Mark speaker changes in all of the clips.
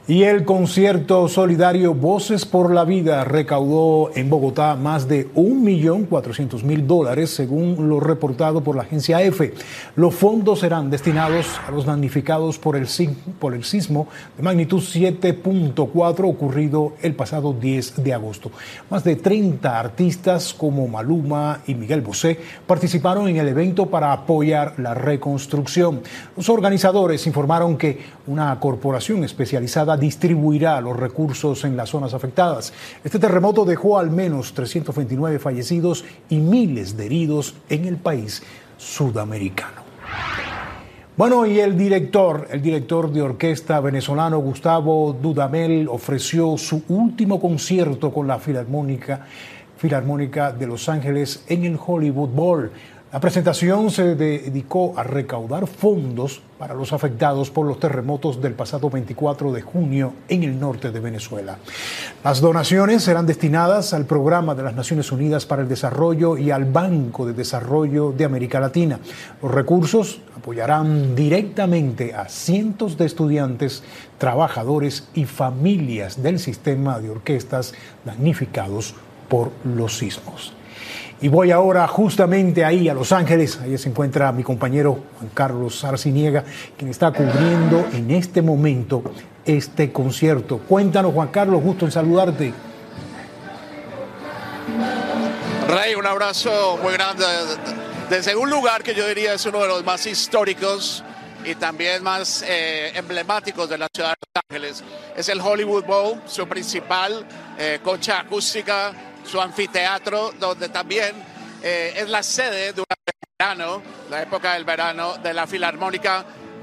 Speaker 1: Y el concierto solidario Voces por la Vida recaudó en Bogotá más de $1.400.000, según lo reportado por la agencia EFE. Los fondos serán destinados a los damnificados por el sismo de magnitud 7.4 ocurrido el pasado 10 de agosto. Más de 30 artistas como Maluma y Miguel Bosé participaron en el evento para apoyar la reconstrucción. Los organizadores informaron que una corporación especializada distribuirá los recursos en las zonas afectadas. Este terremoto dejó al menos 329 fallecidos y miles de heridos en el país sudamericano. Bueno, y el director de orquesta venezolano Gustavo Dudamel ofreció su último concierto con la Filarmónica de Los Ángeles en el Hollywood Bowl. La presentación se dedicó a recaudar fondos para los afectados por los terremotos del pasado 24 de junio en el norte de Venezuela. Las donaciones serán destinadas al Programa de las Naciones Unidas para el Desarrollo y al Banco de Desarrollo de América Latina. Los recursos apoyarán directamente a cientos de estudiantes, trabajadores y familias del sistema de orquestas damnificados por los sismos. Y voy ahora justamente ahí a Los Ángeles. Ahí se encuentra mi compañero Juan Carlos Arciniega, quien está cubriendo en este momento este concierto. Cuéntanos, Juan Carlos, gusto en saludarte.
Speaker 2: Rey, un abrazo muy grande desde un lugar que yo diría es uno de los más históricos y también más emblemáticos de la ciudad de Los Ángeles. Es el Hollywood Bowl, su principal concha acústica, su anfiteatro, donde también es la sede de un verano, la época del verano de la Filarmónica.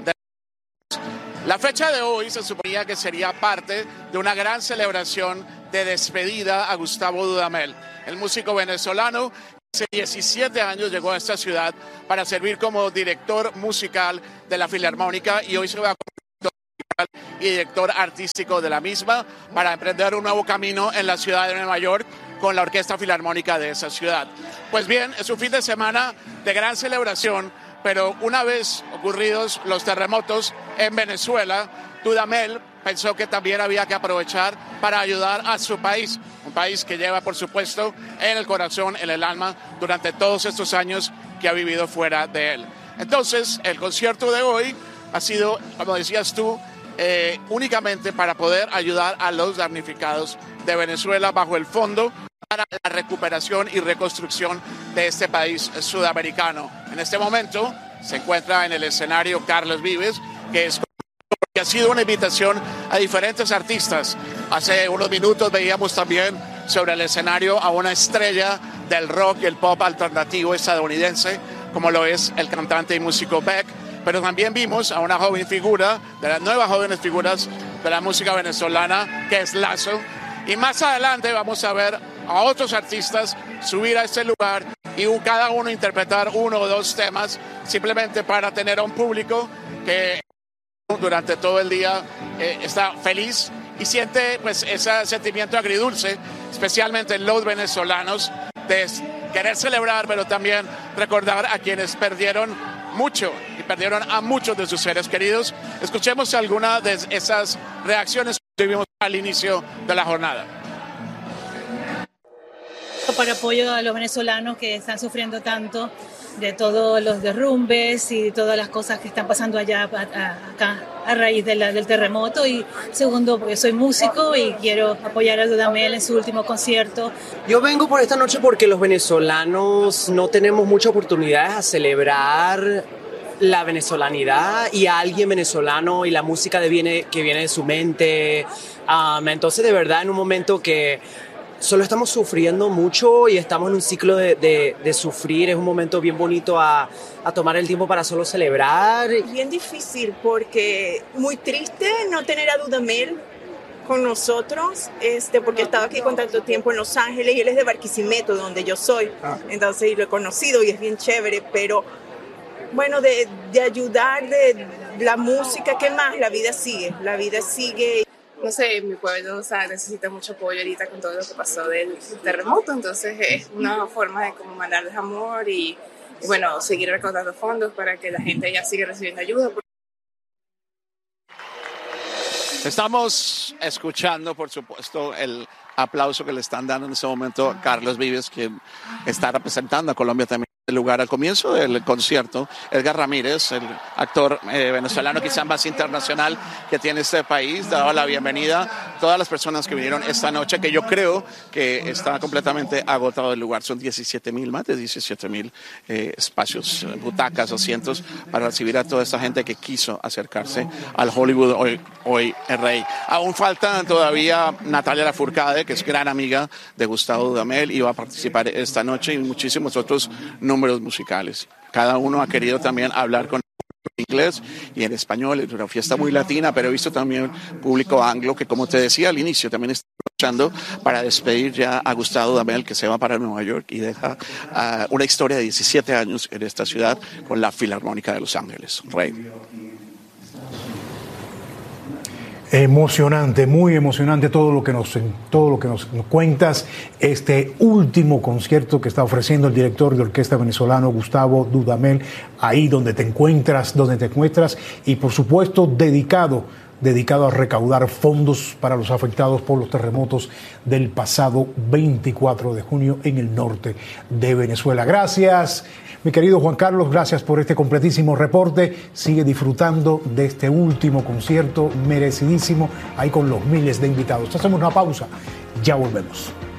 Speaker 2: La fecha de hoy se suponía que sería parte de una gran celebración de despedida a Gustavo Dudamel, el músico venezolano que hace 17 años llegó a esta ciudad para servir como director musical de la Filarmónica y hoy se va a y director artístico de la misma para emprender un nuevo camino en la ciudad de Nueva York con la Orquesta Filarmónica de esa ciudad. Pues bien, es un fin de semana de gran celebración, pero una vez ocurridos los terremotos en Venezuela, Dudamel pensó que también había que aprovechar para ayudar a su país, un país que lleva, por supuesto, en el corazón, en el alma, durante todos estos años que ha vivido fuera de él. Entonces, el concierto de hoy ha sido, como decías tú, únicamente para poder ayudar a los damnificados de Venezuela bajo el fondo para la recuperación y reconstrucción de este país sudamericano. En este momento se encuentra en el escenario Carlos Vives, que ha sido una invitación a diferentes artistas. Hace unos minutos veíamos también sobre el escenario a una estrella del rock y el pop alternativo estadounidense, como lo es el cantante y músico Beck, pero también vimos a una joven figura, de las nuevas jóvenes figuras de la música venezolana, que es Lazo. Y más adelante vamos a ver a otros artistas subir a este lugar y cada uno interpretar uno o dos temas, simplemente para tener a un público que durante todo el día está feliz y siente pues ese sentimiento agridulce, especialmente en los venezolanos, de querer celebrar, pero también recordar a quienes perdieron mucho y perdieron a muchos de sus seres queridos. Escuchemos alguna de esas reacciones que tuvimos al inicio de la jornada.
Speaker 3: Para apoyo a los venezolanos que están sufriendo tanto de todos los derrumbes y todas las cosas que están pasando allá acá a raíz del terremoto. Y segundo, porque soy músico y quiero apoyar a Dudamel en su último concierto.
Speaker 4: Yo vengo por esta noche porque los venezolanos no tenemos muchas oportunidades a celebrar la venezolanidad y a alguien venezolano y la música que viene de su mente. Entonces, de verdad, en un momento que solo estamos sufriendo mucho y estamos en un ciclo de sufrir, es un momento bien bonito a tomar el tiempo para solo celebrar.
Speaker 5: Bien difícil porque muy triste no tener a Dudamel con nosotros, porque he estado aquí con tanto tiempo en Los Ángeles y él es de Barquisimeto, donde yo soy, entonces lo he conocido y es bien chévere, pero bueno, de ayudar, de la música, ¿qué más? La vida sigue.
Speaker 6: No sé, mi pueblo necesita mucho apoyo ahorita con todo lo que pasó del terremoto, entonces es una forma de como mandarles amor y bueno, seguir recaudando fondos para que la gente ya siga recibiendo ayuda.
Speaker 2: Estamos escuchando, por supuesto, el aplauso que le están dando en este momento a Carlos Vives, quien está representando a Colombia también en el lugar. Al comienzo del concierto, Edgar Ramírez, el actor venezolano quizá más internacional que tiene este país, daba la bienvenida a todas las personas que vinieron esta noche, que yo creo que está completamente agotado el lugar. Son 17,000, más de 17,000 espacios, butacas, asientos para recibir a toda esta gente que quiso acercarse al Hollywood hoy el Rey. Aún falta todavía Natalia Lafourcade, que es gran amiga de Gustavo Dudamel y va a participar esta noche, y muchísimos otros números musicales. Cada uno ha querido también hablar con en inglés y en español. Es una fiesta muy latina, pero he visto también público anglo que, como te decía al inicio, también está aprovechando para despedir ya a Gustavo Dudamel, que se va para Nueva York y deja una historia de 17 años en esta ciudad con la Filarmónica de Los Ángeles. Rey.
Speaker 1: Emocionante, muy emocionante todo lo que nos cuentas. Este último concierto que está ofreciendo el director de orquesta venezolano Gustavo Dudamel, ahí donde te encuentras, y por supuesto dedicado a recaudar fondos para los afectados por los terremotos del pasado 24 de junio en el norte de Venezuela. Gracias, mi querido Juan Carlos, gracias por este completísimo reporte. Sigue disfrutando de este último concierto merecidísimo, ahí con los miles de invitados. Hacemos una pausa, ya volvemos.